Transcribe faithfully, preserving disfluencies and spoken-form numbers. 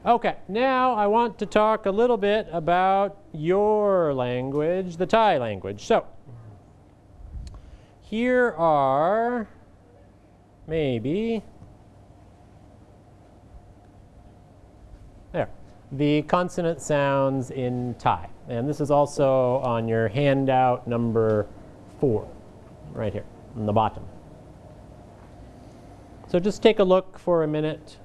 Okay, now I want to talk a little bit about your language, the Thai language. So, here are maybe, there, the consonant sounds in Thai. And this is also on your handout number four, right here on the bottom. So just take a look for a minute